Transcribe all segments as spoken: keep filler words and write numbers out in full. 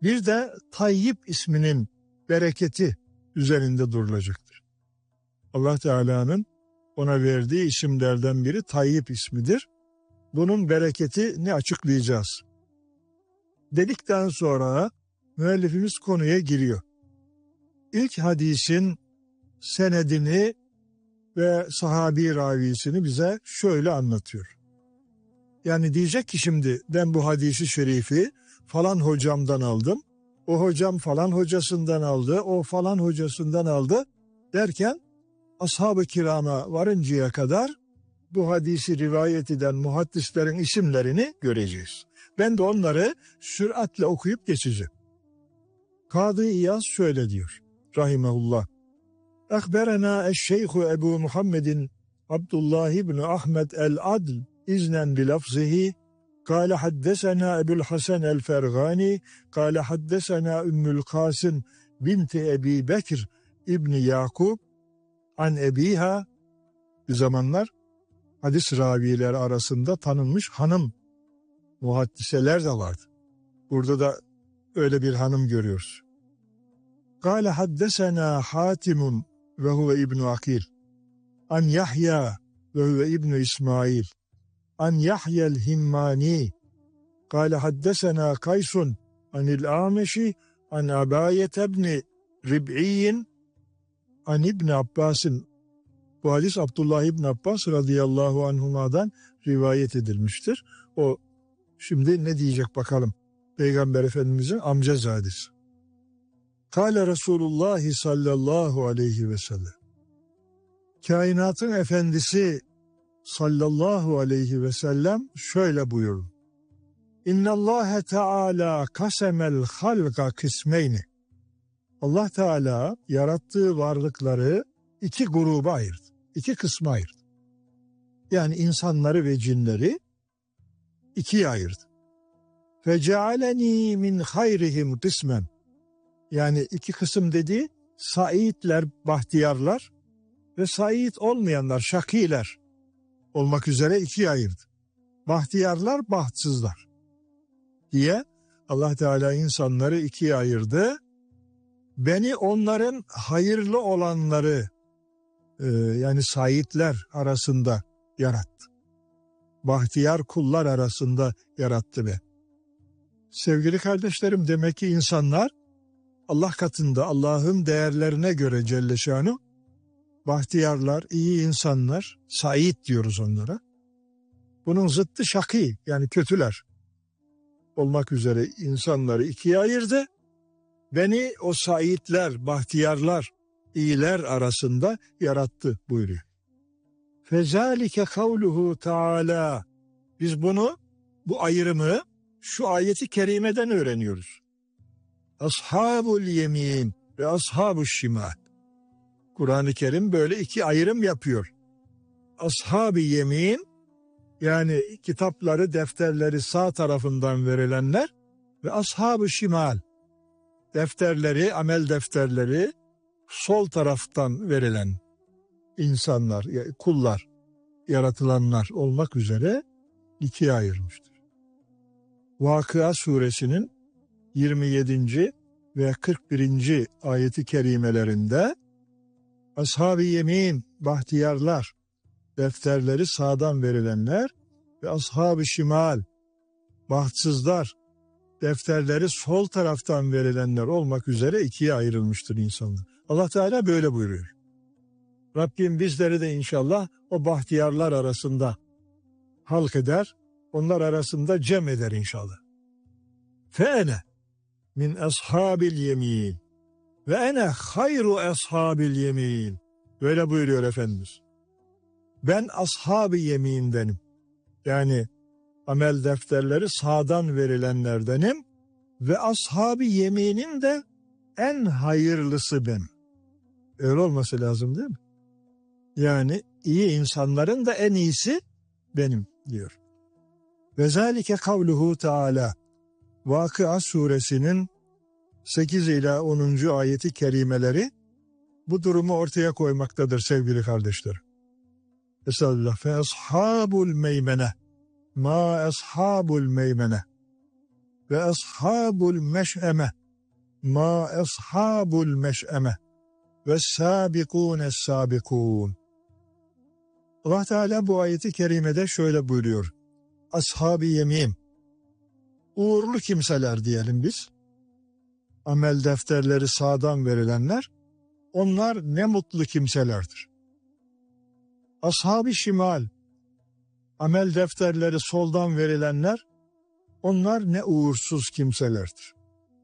Bir de Tayyip isminin bereketi üzerinde durulacaktır. Allah Teala'nın ona verdiği isimlerden biri Tayyip ismidir. Bunun bereketini açıklayacağız. Dedikten sonra müellifimiz konuya giriyor. İlk hadisin senedini ve sahabi ravisini bize şöyle anlatıyor. Yani diyecek ki şimdi ben bu hadisi şerifi falan hocamdan aldım. O hocam falan hocasından aldı. O falan hocasından aldı derken ashab-ı kirama varıncaya kadar bu hadisi rivayet eden muhaddislerin isimlerini göreceğiz. Ben de onları süratle okuyup geçeceğim. Kadı İyaz şöyle diyor rahimehullah. Akberena eşşeyhu Ebu Muhammedin Abdullah ibn Ahmed el-Adl iznen bilafzihi kâle haddesena Ebul Hasan el-Fergani kâle haddesena Ümmül Kasım binti Ebi Bekir İbni Yakub an ebiha. Bir zamanlar hadis ravileri arasında tanınmış hanım muhaddiseler de vardı. Burada da öyle bir hanım görüyoruz. Kâle haddesena Hatimun ve huve İbn-i Akil an Yahya ve huve İbn-i İsmail an Yahya'l Himmani kâle haddesena Kaysun anil Ameşi an Abayet ibn Rib'iyyin an İbn Abbas'ın. Bu hadis Abdullah İbn Abbas radıyallahu anhuma'dan rivayet edilmiştir. O şimdi ne diyecek bakalım. Peygamber Efendimizin amcazadesi. Kâle Resulullah sallallahu aleyhi ve sellem. Kainatın efendisi sallallahu aleyhi ve sellem şöyle buyurdu. İnnallâhe Teala kasemel halqa kısmeyni. Allah Teala yarattığı varlıkları iki gruba ayırdı. İki kısma ayırdı. Yani insanları ve cinleri ikiye ayırdı. Fecealeni min hayrihim kısmen. Yani iki kısım dediği saitler, bahtiyarlar ve sait olmayanlar, şakiler olmak üzere ikiye ayırdı. Bahtiyarlar, bahtsızlar diye Allah Teala insanları ikiye ayırdı. Beni onların hayırlı olanları e, yani saitler arasında yarattı. Bahtiyar kullar arasında yarattı be. Sevgili kardeşlerim, demek ki insanlar Allah katında Allah'ın değerlerine göre Celle Şanu bahtiyarlar, iyi insanlar, sait diyoruz onlara. Bunun zıttı şakî yani kötüler olmak üzere insanları ikiye ayırdı. Beni o saitler, bahtiyarlar, iyiler arasında yarattı buyuruyor. Fezalike kavluhu Teala. Biz bunu, bu ayrımı şu ayeti kerimeden öğreniyoruz. Ashabul yemin ve ashabuş şimal. Kur'an-ı Kerim böyle iki ayrım yapıyor. Ashab-ı yemin yani kitapları, defterleri sağ tarafından verilenler ve ashab-ı şimal defterleri, amel defterleri sol taraftan verilen insanlar, kullar, yaratılanlar olmak üzere ikiye ayırmıştır. Vakıa suresinin yirmi yedinci ve kırk birinci ayeti kerimelerinde ashab-ı yemin, bahtiyarlar, defterleri sağdan verilenler ve ashab-ı şimal, bahtsızlar, defterleri sol taraftan verilenler olmak üzere ikiye ayrılmıştır insanlar. Allah Teala böyle buyuruyor. Rabbim bizleri de inşallah o bahtiyarlar arasında halk eder, onlar arasında cem eder inşallah. Fe ene min ashabil yemin ve ene hayru ashabil yemin. Böyle buyuruyor Efendimiz. Ben ashab-ı yemindenim. Yani amel defterleri sağdan verilenlerdenim ve ashab-ı yeminin de en hayırlısı benim. Öyle olması lazım değil mi? Yani iyi insanların da en iyisi benim diyor. Ve zalike kavluhu Teala. Vakıa suresinin sekiz ila onuncu ayeti kerimeleri bu durumu ortaya koymaktadır sevgili kardeşler. Estağfirullah. Fe ashabul meymene ma ashabul meymene ve ashabul meş'eme ma ashabul meş'eme ve sabiqûnes sabikûn. Allah Teala bu ayeti kerimede şöyle buyuruyor. Ashab-ı yemin, uğurlu kimseler diyelim biz. Amel defterleri sağdan verilenler, onlar ne mutlu kimselerdir. Ashab-ı şimal, amel defterleri soldan verilenler, onlar ne uğursuz kimselerdir.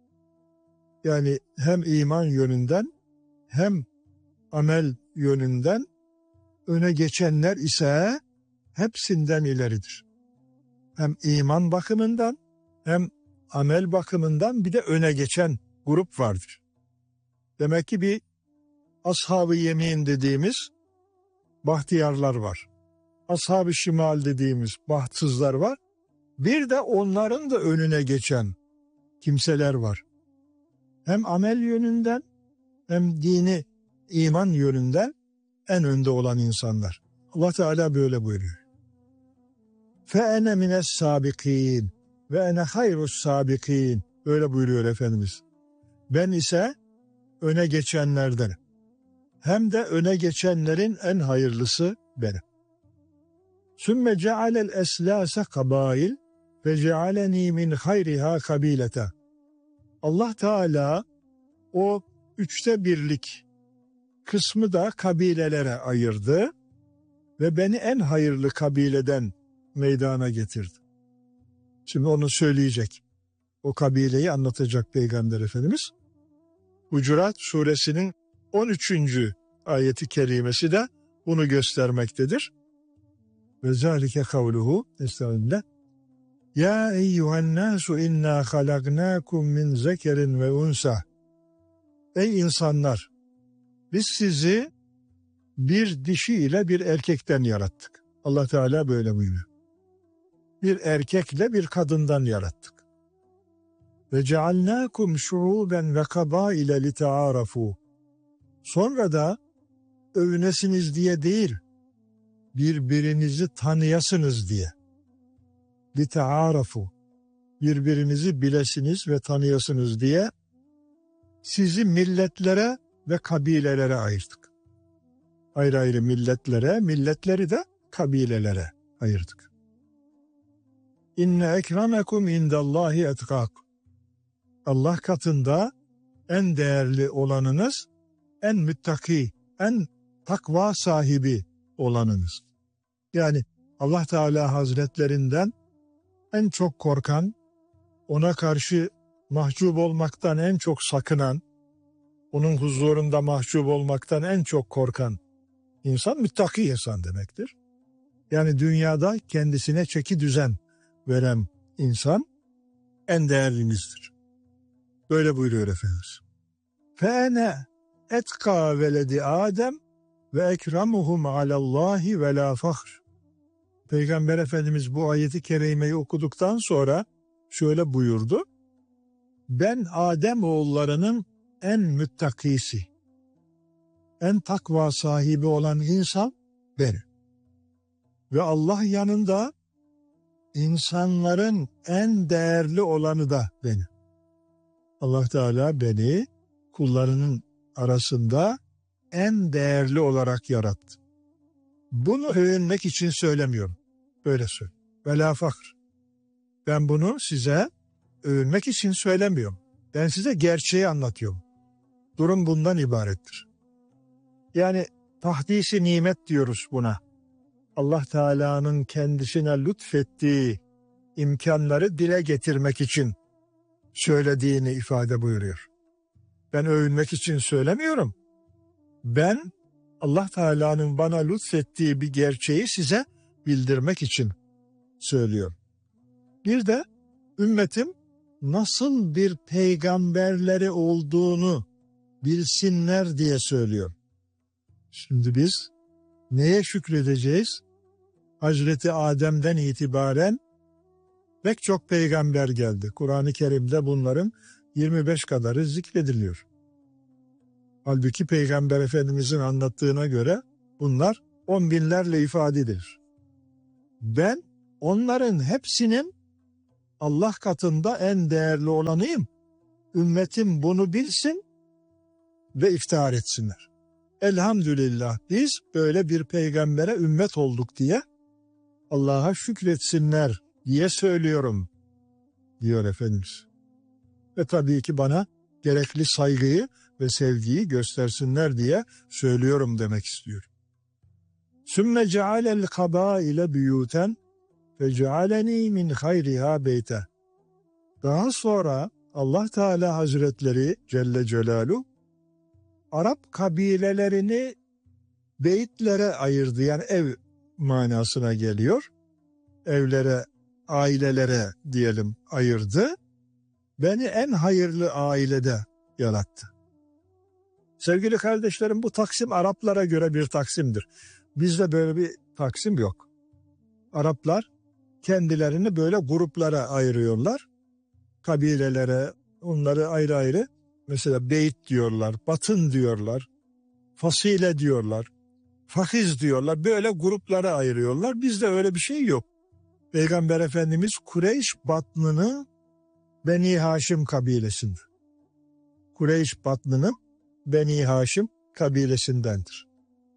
Yani hem iman yönünden hem amel yönünden öne geçenler ise hepsinden ileridir. Hem iman bakımından hem amel bakımından bir de öne geçen grup vardır. Demek ki bir ashab-ı yemin dediğimiz bahtiyarlar var. Ashab-ı şimal dediğimiz bahtsızlar var. Bir de onların da önüne geçen kimseler var. Hem amel yönünden hem dini iman yönünden en önde olan insanlar. Allah Teala böyle buyuruyor. فَاَنَ مِنَ السَّابِقِينَ وَاَنَ خَيْرُ السَّابِقِينَ. Böyle buyuruyor Efendimiz. Ben ise öne geçenlerden. Hem de öne geçenlerin en hayırlısı benim. ثُمَّ جَعَلَ الْاَسْلَاسَ قَبَائِلْ وَجَعَلَنِي مِنْ خَيْرِهَا قَبِيلَةً. Allah Teala o üçte birlik kısmı da kabilelere ayırdı ve beni en hayırlı kabileden meydana getirdi. Şimdi onu söyleyecek. O kabileyi anlatacak Peygamber Efendimiz. Hucurat suresinin on üçüncü ayeti kerimesi de bunu göstermektedir. Ve zâlike kavluhu estağfirullah. Ya eyyühen nâsu inna halaknâkum min zekerin ve unsa. Ey insanlar! Biz sizi bir dişi ile bir erkekten yarattık. Allah Teala böyle buyuruyor. Bir erkekle bir kadından yarattık. Ve cealnâkum şuûben ve kabâile liteârafû. Sonra da övünesiniz diye değil, birbirinizi tanıyasınız diye. Liteârafû. Birbirinizi bilesiniz ve tanıyasınız diye sizi milletlere ve kabilelere ayırdık. Ayrı ayrı milletlere, milletleri de kabilelere ayırdık. İnne ekremekum indallahi etkâkum. Allah katında en değerli olanınız, en müttaki, en takva sahibi olanınız. Yani Allah Teala Hazretlerinden en çok korkan, ona karşı mahcup olmaktan en çok sakınan, onun huzurunda mahcup olmaktan en çok korkan insan müttaki insan demektir. Yani dünyada kendisine çeki düzen veren insan en değerlinizdir. Böyle buyuruyor Efendimiz. فَاَنَا اَتْقَى veledi Adem ve ekremuhum alallahi ve la fahr. Peygamber Efendimiz bu ayeti kerimeyi okuduktan sonra şöyle buyurdu. Ben Adem oğullarının en müttakisi, en takva sahibi olan insan benim. Ve Allah yanında insanların en değerli olanı da benim. Allah Teala beni kullarının arasında en değerli olarak yarattı. Bunu övünmek için söylemiyorum. Böyle söyle. Ve la fahr. Ben bunu size övünmek için söylemiyorum. Ben size gerçeği anlatıyorum. Durum bundan ibarettir. Yani tahdisi nimet diyoruz buna. Allah Teala'nın kendisine lütfettiği imkanları dile getirmek için söylediğini ifade buyuruyor. Ben övünmek için söylemiyorum. Ben Allah Teala'nın bana lütfettiği bir gerçeği size bildirmek için söylüyorum. Bir de ümmetim nasıl bir peygamberleri olduğunu bilsinler diye söylüyor. Şimdi biz neye şükredeceğiz? Hazreti Adem'den itibaren pek çok peygamber geldi. Kur'an-ı Kerim'de bunların yirmi beş kadarı zikrediliyor. Halbuki Peygamber Efendimizin anlattığına göre bunlar on binlerle ifade edilir. Ben onların hepsinin Allah katında en değerli olanıyım. Ümmetim bunu bilsin ve iftihar etsinler. Elhamdülillah biz böyle bir peygambere ümmet olduk diye Allah'a şükretsinler diye söylüyorum diyor Efendimiz. Ve tabii ki bana gerekli saygıyı ve sevgiyi göstersinler diye söylüyorum demek istiyor. Sümme cealel kabâile büyûten ve cealeni min hayriha beyte. Daha sonra Allah Teala Hazretleri Celle Celaluhu Arap kabilelerini beytlere ayırdı. Yani ev manasına geliyor. Evlere, ailelere diyelim ayırdı. Beni en hayırlı ailede yarattı. Sevgili kardeşlerim, bu taksim Araplara göre bir taksimdir. Bizde böyle bir taksim yok. Araplar kendilerini böyle gruplara ayırıyorlar. Kabilelere, onları ayrı ayrı, mesela beyt diyorlar, batın diyorlar, fasile diyorlar, fahiz diyorlar. Böyle gruplara ayırıyorlar. Bizde öyle bir şey yok. Peygamber Efendimiz Kureyş batnının Beni Haşim kabilesinden. Kureyş batnının Beni Haşim kabilesindendir.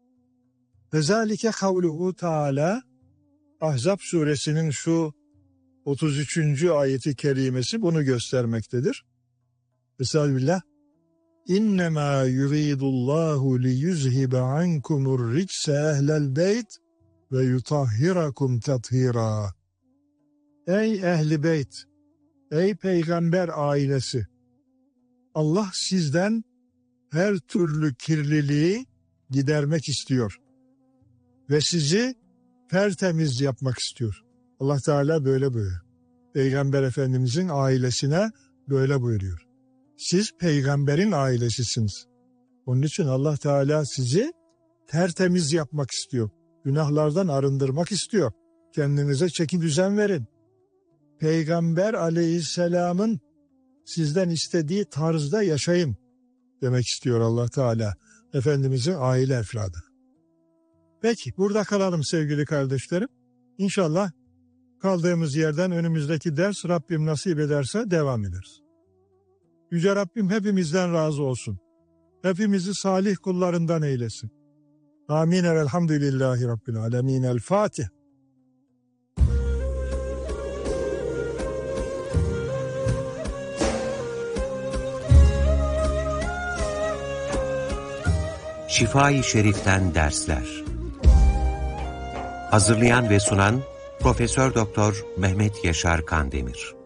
Vezalike kavluhu Teala, Ahzab suresinin şu otuz üçüncü ayeti kerimesi bunu göstermektedir. Estağfirullah. İnnemâ yuridullahu li yuzhibe ankumur ricse ehlel beyt ve yutahhirakum tathira. Ey ehli beyt, ey peygamber ailesi, Allah sizden her türlü kirliliği gidermek istiyor ve sizi tertemiz yapmak istiyor. Allah Teala böyle buyuruyor. Peygamber Efendimizin ailesine böyle buyuruyor. Siz peygamberin ailesisiniz. Onun için Allah Teala sizi tertemiz yapmak istiyor. Günahlardan arındırmak istiyor. Kendinize çeki düzen verin. Peygamber aleyhisselamın sizden istediği tarzda yaşayın demek istiyor Allah Teala Efendimizin aile efradı. Peki burada kalalım sevgili kardeşlerim. İnşallah kaldığımız yerden önümüzdeki ders Rabbim nasip ederse devam ederiz. Yüce Rabbim hepimizden razı olsun. Hepimizi salih kullarından eylesin. Amin. Elhamdülillahi Rabbil alemin. El Fatiha. Şifa-i Şerif'ten dersler. Hazırlayan ve sunan Profesör Doktor Mehmet Yaşar Kandemir.